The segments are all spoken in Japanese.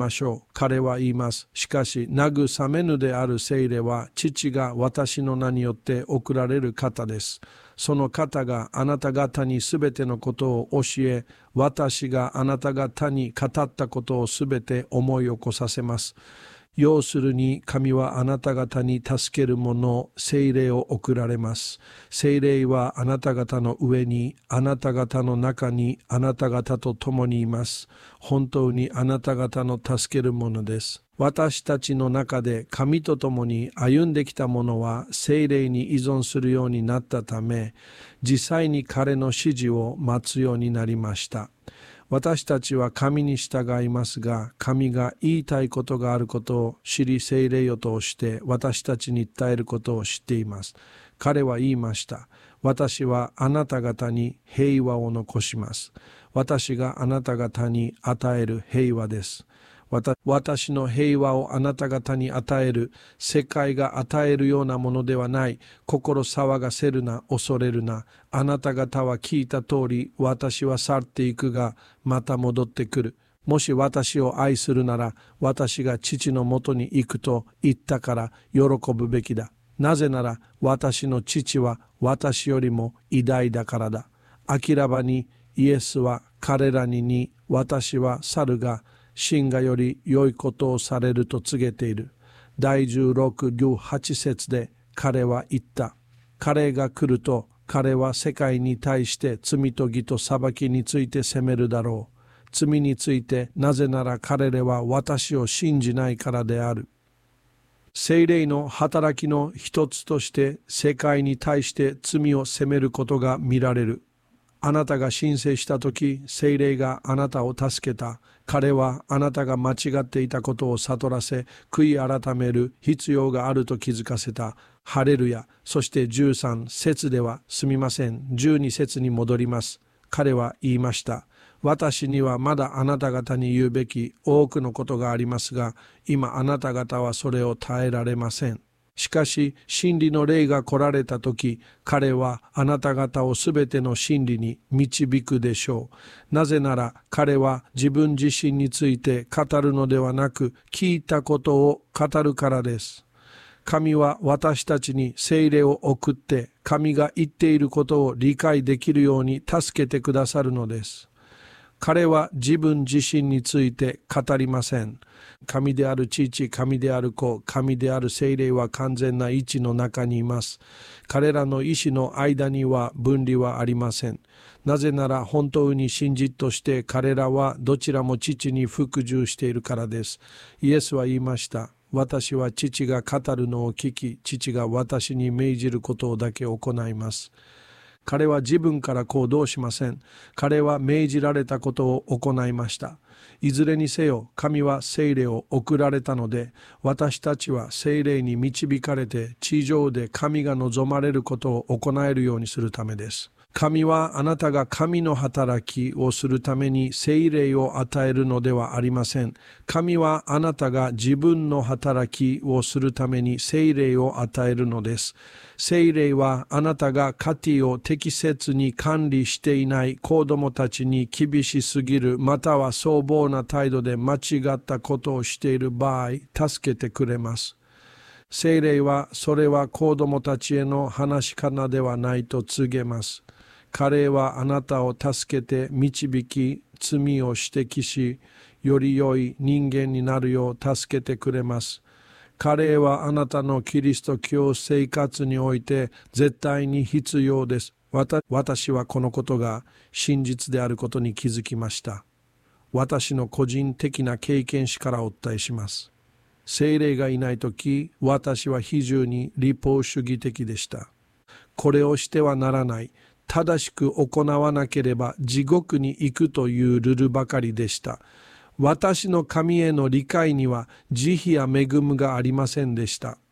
ましょう。彼は言います。しかし、慰めぬである聖霊は、父が私の名によって送られる方です。その方があなた方にすべてのことを教え、私があなた方に語ったことをすべて思い起こさせます。要するに、神はあなた方に助ける者、聖霊を送られます。聖霊はあなた方の上に、あなた方の中に、あなた方と共にいます。本当にあなた方の助ける者です。私たちの中で神と共に歩んできた者は聖霊に依存するようになったため、実際に彼の指示を待つようになりました。私たちは神に従いますが、神が言いたいことがあることを知り、聖霊を通して私たちに伝えることを知っています。彼は言いました。私はあなた方に平和を残します。私があなた方に与える平和です。私の平和をあなた方に与える、世界が与えるようなものではない。心騒がせるな、恐れるな。あなた方は聞いた通り、私は去っていくが、また戻ってくる。もし私を愛するなら、私が父のもとに行くと言ったから喜ぶべきだ。なぜなら、私の父は私よりも偉大だからだ。明らかにイエスは彼らに私は去るが、真がより良いことをされると告げている。第16、18節で彼は言った。彼が来ると、彼は世界に対して罪と義と裁きについて責めるだろう。罪について、なぜなら彼らは私を信じないからである。聖霊の働きの一つとして世界に対して罪を責めることが見られる。あなたが申請したとき、聖霊があなたを助けた。彼はあなたが間違っていたことを悟らせ、悔い改める必要があると気づかせた。ハレルヤ。そして13節では、すみません、12節に戻ります。彼は言いました。私にはまだあなた方に言うべき多くのことがありますが、今あなた方はそれを耐えられません。しかし、真理の霊が来られたとき、彼はあなた方をすべての真理に導くでしょう。なぜなら、彼は自分自身について語るのではなく、聞いたことを語るからです。神は私たちに聖霊を送って、神が言っていることを理解できるように助けてくださるのです。彼は自分自身について語りません。神である父、神である子、神である聖霊は完全な位置の中にいます。彼らの意志の間には分離はありません。なぜなら本当に真実として彼らはどちらも父に服従しているからです。イエスは言いました。私は父が語るのを聞き、父が私に命じることをだけ行います。彼は自分から行動しません。彼は命じられたことを行いました。いずれにせよ、神は聖霊を送られたので、私たちは聖霊に導かれて地上で神が望まれることを行えるようにするためです。神はあなたが神の働きをするために聖霊を与えるのではありません。神はあなたが自分の働きをするために聖霊を与えるのです。聖霊はあなたが家庭を適切に管理していない子供たちに厳しすぎる、または粗暴な態度で間違ったことをしている場合、助けてくれます。聖霊はそれは子供たちへの話し方ではないと告げます。彼はあなたを助けて導き、罪を指摘し、より良い人間になるよう助けてくれます。彼はあなたのキリスト教生活において絶対に必要です。私はこのことが真実であることに気づきました。私の個人的な経験史からお伝えします。聖霊がいないとき、私は非常に立法主義的でした。これをしてはならない。正しく行わなければ地獄に行くというルールばかりでした。私の神への理解には慈悲や恵みがありませんでした。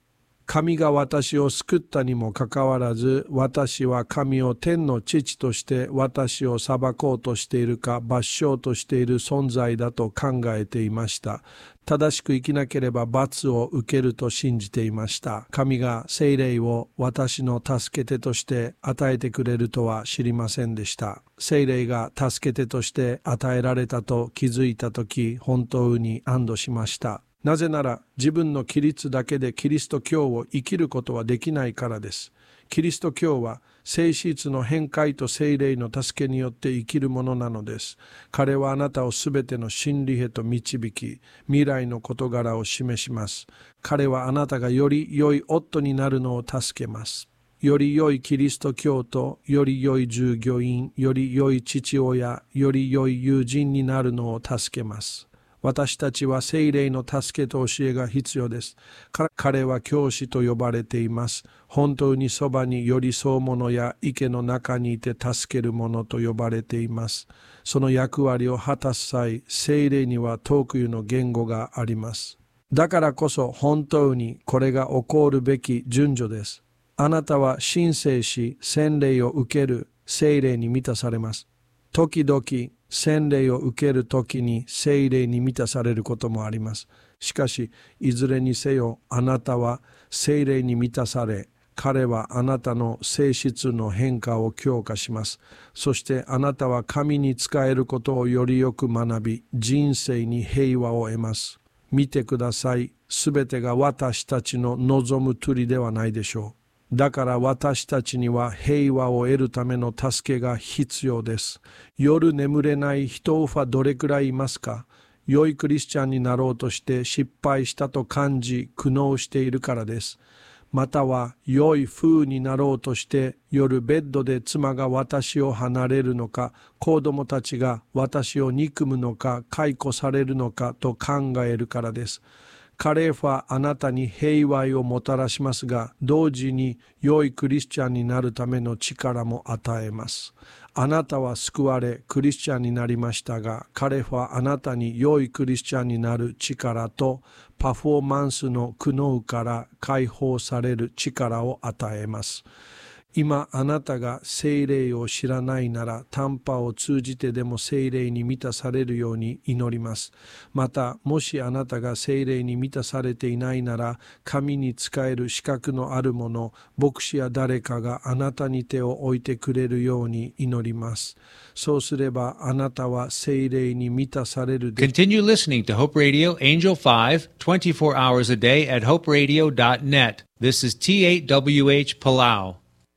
神が私を救ったにもかかわらず、私は神を天の父として私を裁こうとしているか罰しとしている存在だと考えていました。正しく生きなければ罰を受けると信じていました。神が聖霊を私の助け手として与えてくれるとは知りませんでした。聖霊が助け手として与えられたと気づいたとき、本当に安堵しました。なぜなら自分の規律だけでキリスト教を生きることはできないからです。キリスト教は聖質の変化と聖霊の助けによって生きるものなのです。彼はあなたをすべての真理へと導き、未来の事柄を示します。彼はあなたがより良い夫になるのを助けます。より良いキリスト教徒、より良い従業員、より良い父親、より良い友人になるのを助けます。私たちは聖霊の助けと教えが必要です。彼は教師と呼ばれています。本当にそばに寄り添う者や池の中にいて助ける者と呼ばれています。その役割を果たす際、聖霊には特有の言語があります。だからこそ本当にこれが起こるべき順序です。あなたは申請し、洗礼を受ける聖霊に満たされます。時々、洗礼を受けるときに聖霊に満たされることもあります。しかし、いずれにせよあなたは聖霊に満たされ、彼はあなたの性質の変化を強化します。そしてあなたは神に仕えることをよりよく学び、人生に平和を得ます。見てください。すべてが私たちの望むとりではないでしょう。だから私たちには平和を得るための助けが必要です。夜眠れない人はどれくらいいますか？良いクリスチャンになろうとして失敗したと感じ苦悩しているからです。または良い夫婦になろうとして夜ベッドで妻が私を離れるのか、子供たちが私を憎むのか、解雇されるのかと考えるからです。彼はあなたに平和をもたらしますが、同時に良いクリスチャンになるための力も与えます。あなたは救われクリスチャンになりましたが、彼はあなたに良いクリスチャンになる力とパフォーマンスの苦悩から解放される力を与えます。今あなたが聖霊を知らないなら、短波を通じてでも聖霊に満たされるように祈ります。また、もしあなたが聖霊に満たされていないなら、神に仕える資格のある者、牧師や誰かがあなたに手を置いてくれるように祈ります。そうすればあなたは聖霊に満たされるでしょう。 Continue listening to Hope Radio Angel 5, 24 hours a day at hoperadio.net. This is T8WH Palau.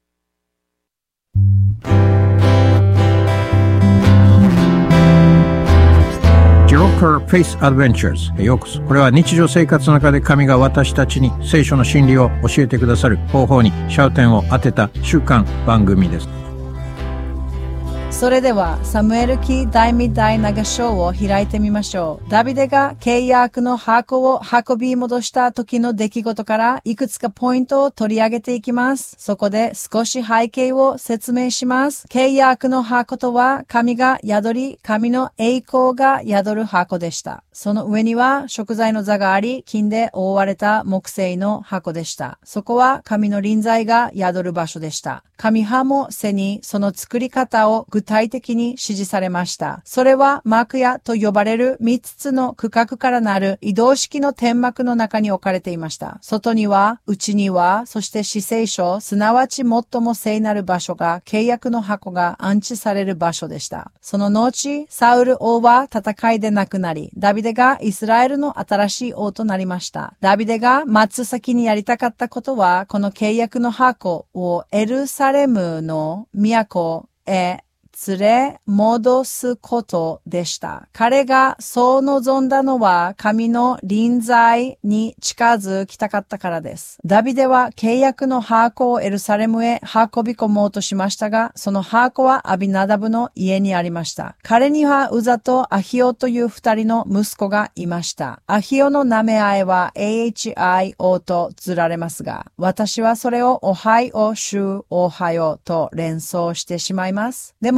Joker Faith Adventures へようこそ。これは日常生活の中で神が私たちに聖書の真理を教えてくださる方法に焦点を当てた週間番組です。 それではサムエル記第2第7章を開いてみましょう。ダビデが契約の箱を運び戻した時の出来事からいくつかポイントを取り上げていきます。そこで少し背景を説明します。契約の箱とは神が宿り、神の栄光が宿る箱でした。その上には食材の座があり、金で覆われた木製の箱でした。そこは神の臨在が宿る場所でした。神派も背にその作り方を具体的に指示されました。それは幕屋と呼ばれる3つの区画からなる移動式の天幕の中に置かれていました。外には、内には、そして至聖所、すなわち最も聖なる場所が契約の箱が安置される場所でした。その後、サウル王は戦いで亡くなり、ダビデがイスラエルの新しい王となりました。ダビデが真っ先にやりたかったことは、この契約の箱をエルサレムの都へ連れ戻すことでした。彼がそう望んだのは神の臨在に近づきたかったからです。ダビデは契約の箱をエルサレムへ運び込もうとしましたが、その箱はアビナダブの家にありました。彼にはウザとアヒオという2人の息子がいました。アヒオの名前合いは AHIO とずられますが、私はそれをおはいおしゅうおはよと連想してしまいます。でも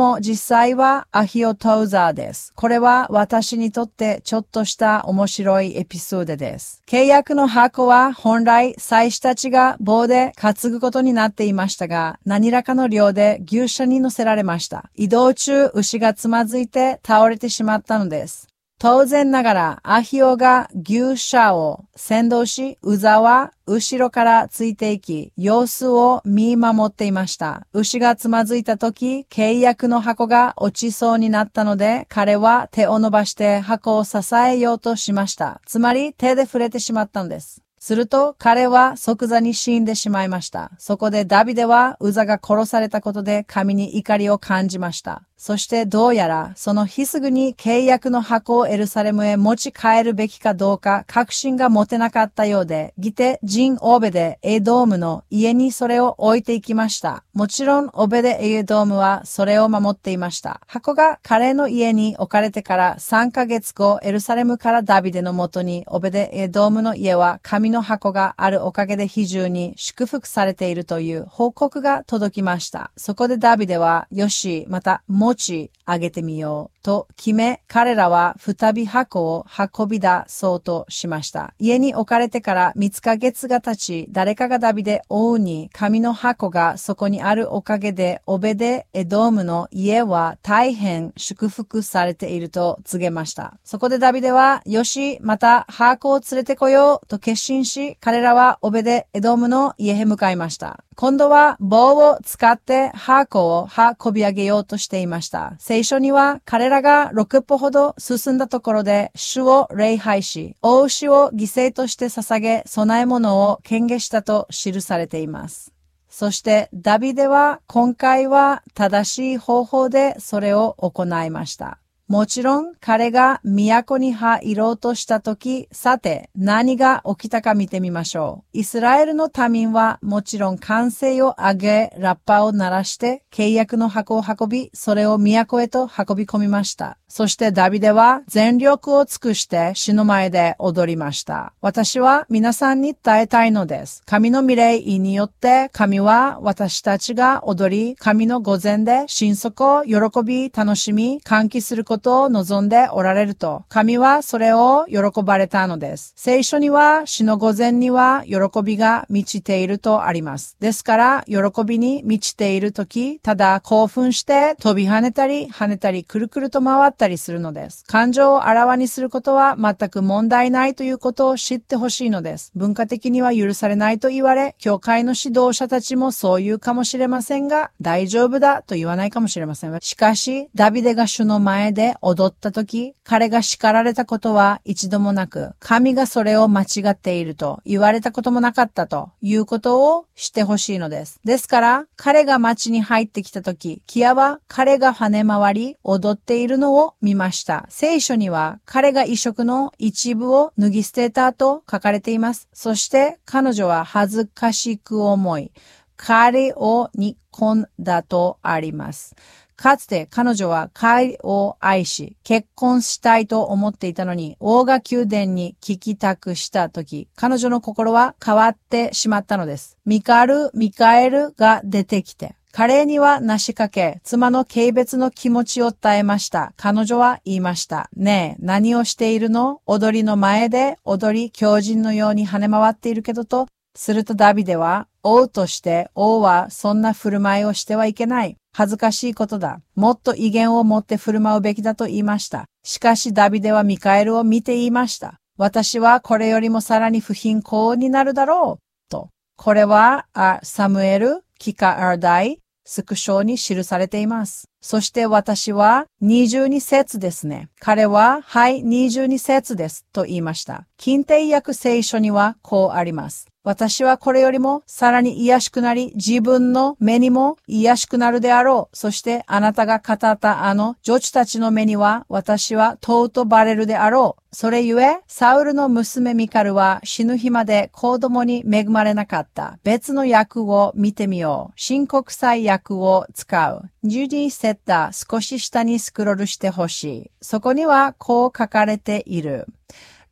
も実際はアヒオトウザーです。これは私にとってちょっとした面白いエピソードです。契約の箱は本来祭司たちが棒で担ぐことになっていましたが、何らかの量で牛車に乗せられました。移動中、牛がつまずいて倒れてしまったのです。当然ながら、アヒオが牛車を先導し、ウザは後ろからついていき、様子を見守っていました。牛がつまずいたとき、契約の箱が落ちそうになったので、彼は手を伸ばして箱を支えようとしました。つまり手で触れてしまったのです。すると彼は即座に死んでしまいました。そこでダビデはウザが殺されたことで神に怒りを感じました。そしてどうやらその日すぐに契約の箱をエルサレムへ持ち帰るべきかどうか確信が持てなかったようで、ギテ・ジン・オベデ・エドームの家にそれを置いていきました。もちろんオベデ・エドームはそれを守っていました。箱が彼の家に置かれてから3ヶ月後、エルサレムからダビデのもとにオベデ・エドームの家は神の箱があるおかげで非常に祝福されているという報告が届きました。そこでダビデは、よし、また持ち上げてみようと決め、彼らは再び箱を運び出そうとしました。家に置かれてから3ヶ月が経ち、誰かがダビデ王に神の箱がそこにあるおかげで、オベデエドームの家は大変祝福されていると告げました。そこでダビデは、よし、また箱を連れてこようと決心し、彼らはオベデエドームの家へ向かいました。今度は棒を使って箱を運び上げようとしていました。聖書には彼らが6歩ほど進んだところで主を礼拝し、大牛を犠牲として捧げ、供え物を献下したと記されています。そしてダビデは今回は正しい方法でそれを行いました。もちろん彼が都に入ろうとしたとき、さて何が起きたか見てみましょう。イスラエルの民はもちろん歓声を上げ、ラッパを鳴らして契約の箱を運び、それを都へと運び込みました。そしてダビデは全力を尽くして主の前で踊りました。私は皆さんに伝えたいのです。神の御霊によって神は私たちが踊り、神の御前で心底喜び、楽しみ、歓喜することを望んでおられると、神はそれを喜ばれたのです。聖書には主の御前には喜びが満ちているとあります。ですから喜びに満ちているとき、ただ興奮して飛び跳ねたりくるくると回ったりするのです。感情をあらわにすることは全く問題ないということを知ってほしいのです。文化的には許されないと言われ、教会の指導者たちもそう言うかもしれませんが、大丈夫だと言わないかもしれません。しかし、ダビデが主の前で踊ったとき、彼が叱られたことは一度もなく、神がそれを間違っていると言われたこともなかったということをしてほしいのです。ですから、彼が町に入ってきたとき、キアは彼が跳ね回り踊っているのを見ました。聖書には彼が衣食の一部を脱ぎ捨てたと書かれています。そして彼女は恥ずかしく思い、彼を憎んだとあります。かつて彼女は彼を愛し、結婚したいと思っていたのに、王が宮殿に聞きたくしたとき、彼女の心は変わってしまったのです。ミカエルが出てきて、彼にはなしかけ、妻の軽蔑の気持ちを伝えました。彼女は言いました。ねえ、何をしているの？踊りの前で踊り、狂人のように跳ね回っているけどと。するとダビデは、王として王はそんな振る舞いをしてはいけない。恥ずかしいことだ。もっと威厳を持って振る舞うべきだと言いました。しかしダビデはミカエルを見て言いました。私はこれよりもさらに不貧困になるだろう。と。これはサムエル、キカアダイ、スクショに記されています。そして私は22節ですね。彼は、はい、22節ですと言いました。近代訳聖書にはこうあります。私はこれよりもさらに癒しくなり、自分の目にも癒しくなるであろう。そしてあなたが語った女児たちの目には私は尊ばれるであろう。それゆえ、サウルの娘ミカルは死ぬ日まで子供に恵まれなかった。別の訳を見てみよう。新国際訳を使う。12節少し下にスクロールしてほしい。そこにはこう書かれている。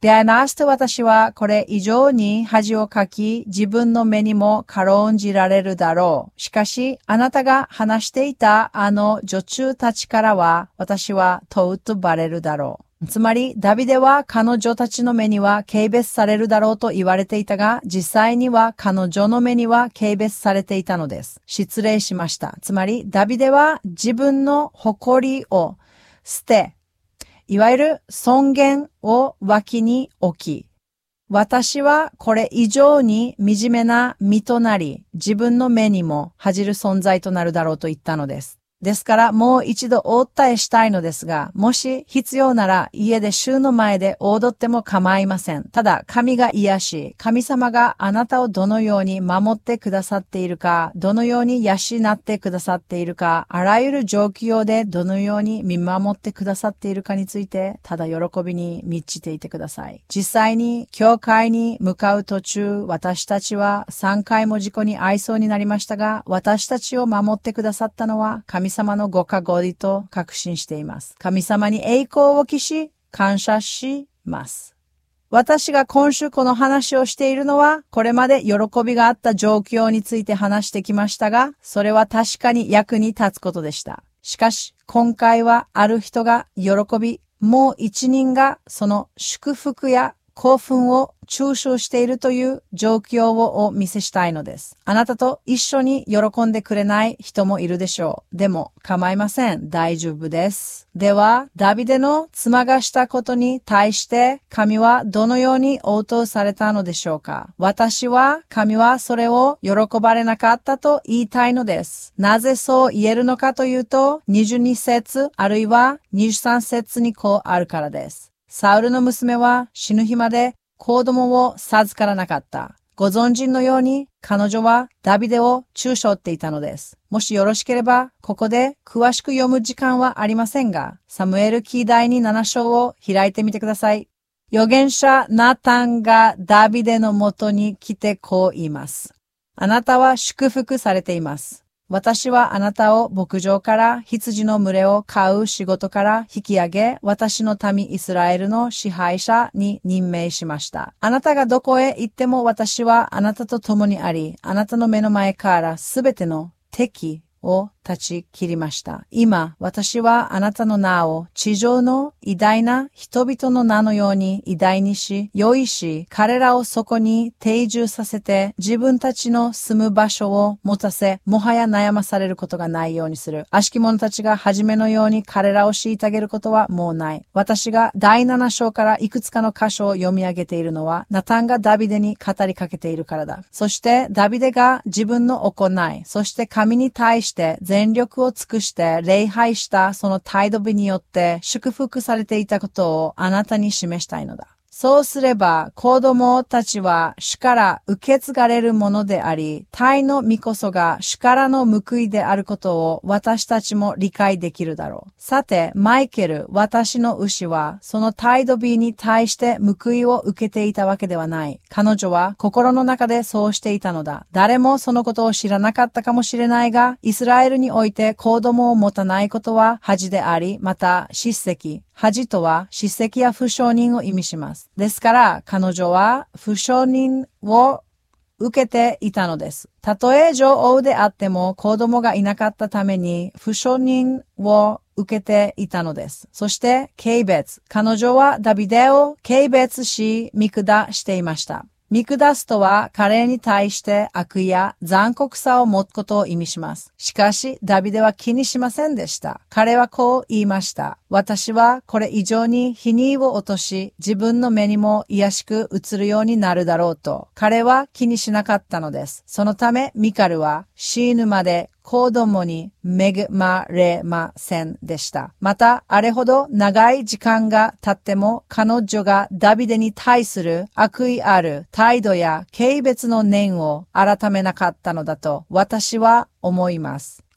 Dernast 私はこれ以上に恥をかき、自分の目にも軽んじられるだろう。しかし、あなたが話していたあの女中たちからは、私は尊とバレるだろう。つまり、ダビデは彼女たちの目には軽蔑されるだろうと言われていたが、実際には彼女の目には軽蔑されていたのです。失礼しました。つまり、ダビデは自分の誇りを捨て、いわゆる尊厳を脇に置き、私はこれ以上に惨めな身となり、自分の目にも恥じる存在となるだろうと言ったのです。ですからもう一度お訴えしたいのですが、もし必要なら家で主の前で踊っても構いません。ただ神が癒し、神様があなたをどのように守ってくださっているか、どのように養ってくださっているか、あらゆる状況でどのように見守ってくださっているかについて、ただ喜びに満ちていてください。実際に教会に向かう途中、私たちは3回も事故に遭いそうになりましたが、私たちを守ってくださったのは神様のご加護りと確信しています。神様に栄光を期し、感謝します。私が今週この話をしているのは、これまで喜びがあった状況について話してきましたが、それは確かに役に立つことでした。しかし、今回はある人が喜び、もう一人がその祝福や興奮を抽象しているという状況をお見せしたいのです。あなたと一緒に喜んでくれない人もいるでしょう。でも構いません。大丈夫です。では、ダビデの妻がしたことに対して神はどのように応答されたのでしょうか。私は神はそれを喜ばれなかったと言いたいのです。なぜそう言えるのかというと、22節あるいは23節にこうあるからです。サウルの娘は死ぬ日まで子供を授からなかった。ご存知のように彼女はダビデを中傷っていたのです。もしよろしければここで詳しく読む時間はありませんが、サムエル記第7章を開いてみてください。預言者ナタンがダビデのもとに来てこう言います。あなたは祝福されています。私はあなたを牧場から羊の群れを飼う仕事から引き上げ、私の民イスラエルの支配者に任命しました。あなたがどこへ行っても私はあなたと共にあり、あなたの目の前からすべての敵を断ち切りました。今、私はあなたの名を地上の偉大な人々の名のように偉大にし、良いし、彼らをそこに定住させて、自分たちの住む場所を持たせ、もはや悩まされることがないようにする。悪しき者たちが初めのように彼らを虐げることはもうない。私が第7章からいくつかの箇所を読み上げているのは、ナタンがダビデに語りかけているからだ。そしてダビデが自分の行い、そして神に対して全力を尽くして礼拝したその態度によって祝福されていたことをあなたに示したいのだ。そうすれば子供たちは主から受け継がれるものであり、民の御こそが主からの報いであることを私たちも理解できるだろう。さて、マイケル、私の牛はその態度に対して報いを受けていたわけではない。彼女は心の中でそうしていたのだ。誰もそのことを知らなかったかもしれないが、イスラエルにおいて子供を持たないことは恥であり、また叱責。恥とは叱責や不承認を意味します。ですから彼女は不承認を受けていたのです。たとえ女王であっても子供がいなかったために不承認を受けていたのです。そして軽蔑。彼女はダビデを軽蔑し見下していました。見下すとは彼に対して悪意や残酷さを持つことを意味します。しかしダビデは気にしませんでした。彼はこう言いました。私はこれ以上に否認を落とし、自分の目にも癒しく映るようになるだろうと。彼は気にしなかったのです。そのためミカルは死ぬまで子供に恵まれませんでした。また、あれほど長い時間が経っても、彼女がダビデに対する悪意ある態度や軽蔑の念を改めなかったのだと私は思います。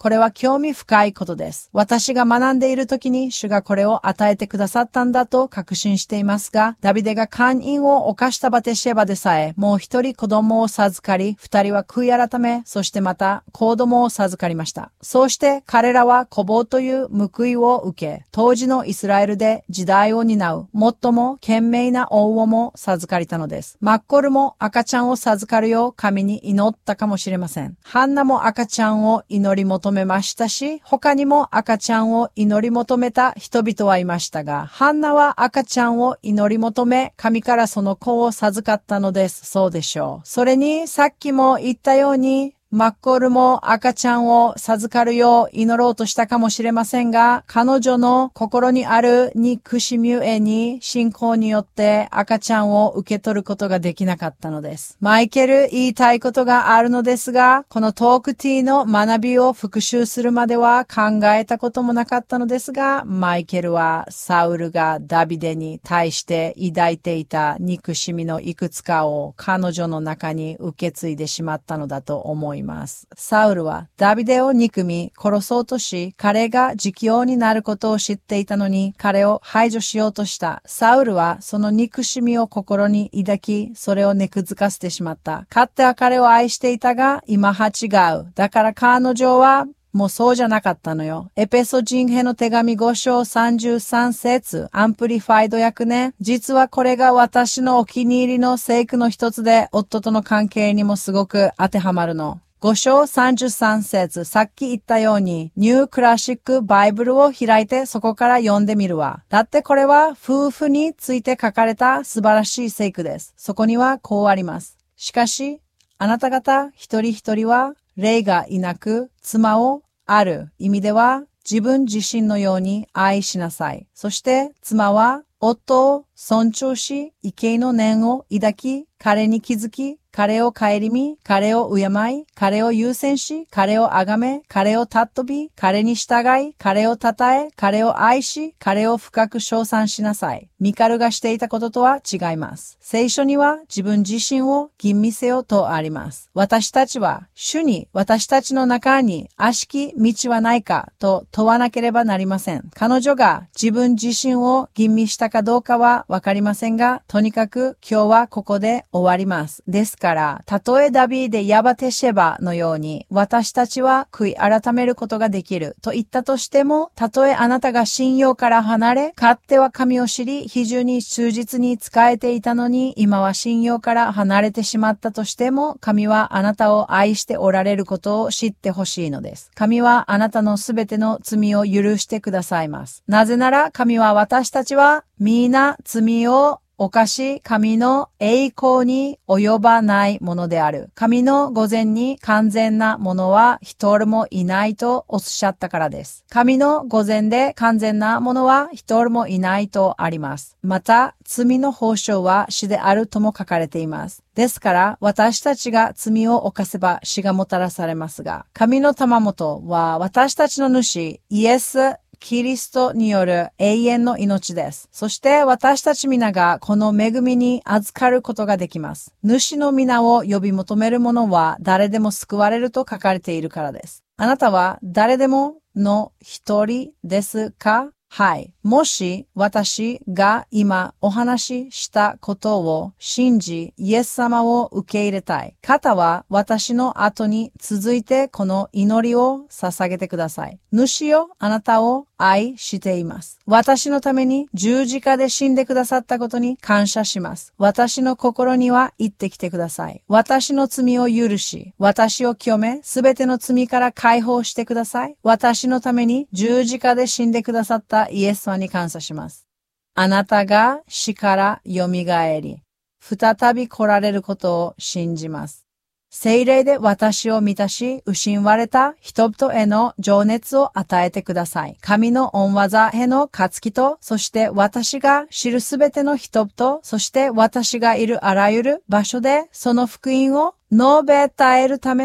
これは興味深いことです。私が学んでいる時に主がこれを与えてくださったんだと確信していますが、ダビデが姦淫を犯したバテシェバでさえ、もう一人子供を授かり、二人は悔い改め、そしてまた子供を授かりました。そうして彼らは子棒という報いを受け、当時のイスラエルで時代を担う最も賢明な王をも授かりたのです。マッコルも赤ちゃんを授かるよう神に祈ったかもしれません。ハンナも赤ちゃんを祈り求めましたし、他にも赤ちゃんを祈り求めた人々はいましたが、ハンナは赤ちゃんを祈り求め、神からその子を授かったのです。そうでしょう。それにさっきも言ったように、マッコールも赤ちゃんを授かるよう祈ろうとしたかもしれませんが、彼女の心にある憎しみゆえに信仰によって赤ちゃんを受け取ることができなかったのです。マイケル言いたいことがあるのですが、このトークティーの学びを復習するまでは考えたこともなかったのですが、マイケルはサウルがダビデに対して抱いていた憎しみのいくつかを彼女の中に受け継いでしまったのだと思います。サウルはダビデを憎み殺そうとし、彼が自供になることを知っていたのに彼を排除しようとした。サウルはその憎しみを心に抱き、それをねくずかせてしまった。かつては彼を愛していたが今は違う。だから彼女はもうそうじゃなかったのよ。エペソ人への手紙5章33節アンプリファイド訳ね。実はこれが私のお気に入りの聖句の一つで、夫との関係にもすごく当てはまるの。5章33節さっき言ったように、ニュークラシックバイブルを開いてそこから読んでみるわ。だってこれは夫婦について書かれた素晴らしい聖句です。そこにはこうあります。しかし、あなた方一人一人は霊がいなく、妻をある意味では自分自身のように愛しなさい。そして妻は夫を尊重し、畏敬の念を抱き、彼に気づき、彼を顧み、彼を敬い、彼を優先し、彼を崇め、彼を尊び、彼に従い、彼を称え、彼を愛し、彼を深く称賛しなさい。ミカルがしていたこととは違います。聖書には自分自身を吟味せよとあります。私たちは主に私たちの中に悪しき道はないかと問わなければなりません。彼女が自分自身を吟味したかどうかはわかりませんが、とにかく今日はここで終わります。ですから、たとえダビデやバテシェバのように私たちは悔い改めることができると言ったとしても、たとえあなたが信用から離れ、かつては神を知り、非常に忠実に仕えていたのに、今は信用から離れてしまったとしても、神はあなたを愛しておられることを知ってほしいのです。神はあなたのすべての罪を許してくださいます。なぜなら神は私たちは皆罪を犯し、神の栄光に及ばないものである。神の御前に完全なものは一人もいないとおっしゃったからです。神の御前で完全なものは一人もいないとあります。また、罪の報償は死であるとも書かれています。ですから、私たちが罪を犯せば死がもたらされますが、神の賜物は私たちの主、イエス・キリストによる永遠の命です。そして私たち皆がこの恵みに預かることができます。主の皆を呼び求める者は誰でも救われると書かれているからです。あなたは誰でもの一人ですか？はい。もし私が今お話ししたことを信じ、イエス様を受け入れたい方は私の後に続いてこの祈りを捧げてください。主よ、あなたを愛しています。私のために十字架で死んでくださったことに感謝します。私の心には行ってきてください。私の罪を許し、私を清め、すべての罪から解放してください。私のために十字架で死んでくださったイエス様に感謝します。あなたが死から蘇り、再び来られることを信じます。聖霊で私を満たし、失われた人々への情熱を与えてください。神の御業への渇きと、そして私が知るすべての人々、そして私がいるあらゆる場所で、その福音を述べ伝えるための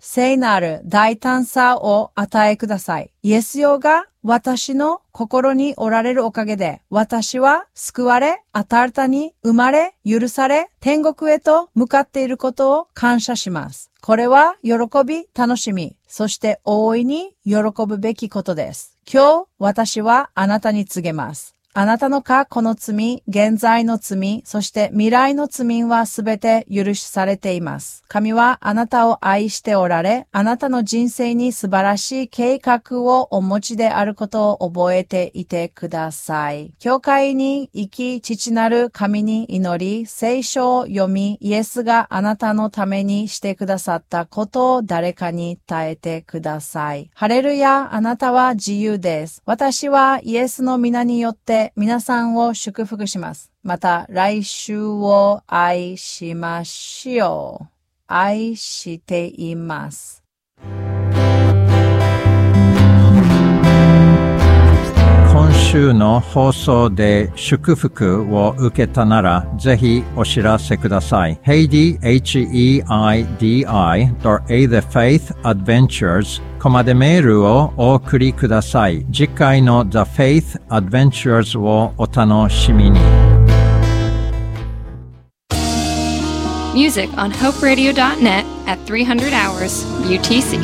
聖なる大胆さを与えください。イエス様が私の心におられるおかげで、私は救われ、新たに生まれ、許され、天国へと向かっていることを感謝します。これは喜び、楽しみ、そして大いに喜ぶべきことです。今日、私はあなたに告げます。あなたの過去の罪、現在の罪、そして未来の罪はすべて許されています。神はあなたを愛しておられ、あなたの人生に素晴らしい計画をお持ちであることを覚えていてください。教会に行き、父なる神に祈り、聖書を読み、イエスがあなたのためにしてくださったことを誰かに伝えてください。ハレルヤ、あなたは自由です。私はイエスの皆によって皆さんを祝福します。また来週を愛しましょう。愛しています。 今週の放送で祝福を受けたなら、ぜひお知らせください。Heidi, heidi.a.faithadventures コマでメールをお送りください。次回の The Faith Adventures をお楽しみに。 Music on hoperadio.net at 300 hours UTC.